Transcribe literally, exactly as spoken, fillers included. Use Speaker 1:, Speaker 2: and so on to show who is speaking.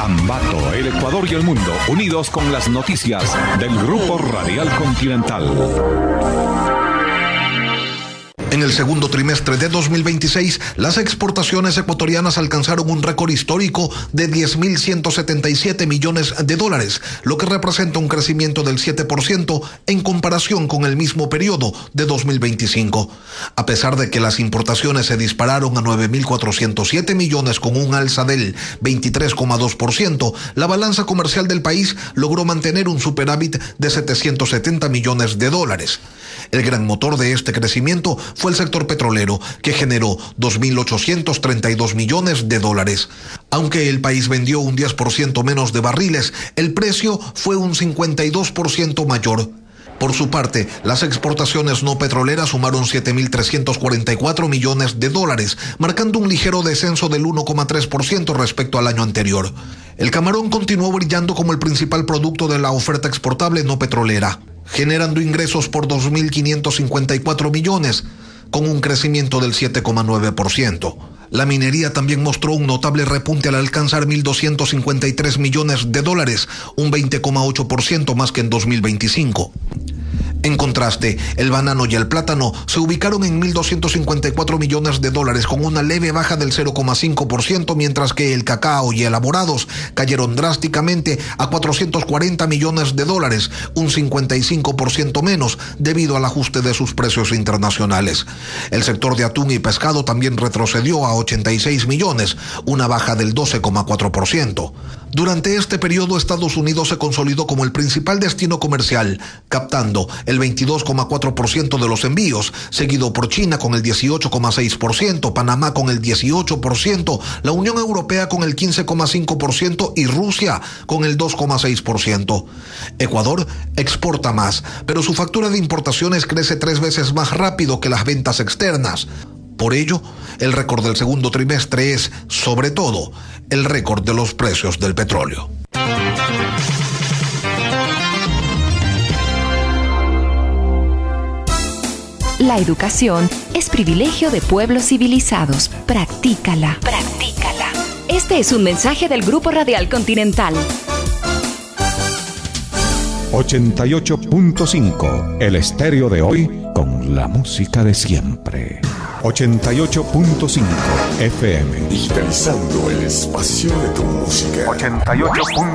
Speaker 1: Ambato, el Ecuador y el mundo, unidos con las noticias del Grupo Radial Continental.
Speaker 2: En el segundo trimestre de dos mil veintiséis, las exportaciones ecuatorianas alcanzaron un récord histórico de diez mil ciento setenta y siete millones de dólares, lo que representa un crecimiento del siete por ciento en comparación con el mismo periodo de dos mil veinticinco. A pesar de que las importaciones se dispararon a nueve mil cuatrocientos siete millones con un alza del veintitrés coma dos por ciento, la balanza comercial del país logró mantener un superávit de setecientos setenta millones de dólares. El gran motor de este crecimiento fue el sector petrolero, que generó dos mil ochocientos treinta y dos millones de dólares. Aunque el país vendió un diez por ciento menos de barriles, el precio fue un cincuenta y dos por ciento mayor. Por su parte, las exportaciones no petroleras sumaron siete mil trescientos cuarenta y cuatro millones de dólares, marcando un ligero descenso del uno coma tres por ciento respecto al año anterior. El camarón continuó brillando como el principal producto de la oferta exportable no petrolera, generando ingresos por dos mil quinientos cincuenta y cuatro millones, con un crecimiento del siete coma nueve por ciento. La minería también mostró un notable repunte al alcanzar mil doscientos cincuenta y tres millones de dólares, un veinte coma ocho por ciento más que en dos mil veinticinco. En contraste, el banano y el plátano se ubicaron en mil doscientos cincuenta y cuatro millones de dólares con una leve baja del cero coma cinco por ciento, mientras que el cacao y elaborados cayeron drásticamente a cuatrocientos cuarenta millones de dólares, un cincuenta y cinco por ciento menos debido al ajuste de sus precios internacionales. El sector de atún y pescado también retrocedió a ochenta y seis millones, una baja del doce coma cuatro por ciento. Durante este periodo, Estados Unidos se consolidó como el principal destino comercial, captando el veintidós coma cuatro por ciento de los envíos, seguido por China con el dieciocho coma seis por ciento, Panamá con el dieciocho por ciento, la Unión Europea con el quince coma cinco por ciento y Rusia con el dos coma seis por ciento. Ecuador exporta más, pero su factura de importaciones crece tres veces más rápido que las ventas externas. Por ello, el récord del segundo trimestre es, sobre todo, el récord de los precios del petróleo.
Speaker 3: La educación es privilegio de pueblos civilizados. Practícala. Practícala. Este es un mensaje del Grupo Radial Continental.
Speaker 1: ochenta y ocho punto cinco, el estéreo de hoy con la música de siempre. ochenta y ocho punto cinco F M.
Speaker 4: Digitalizando el espacio de tu música.
Speaker 1: ochenta y ocho punto cinco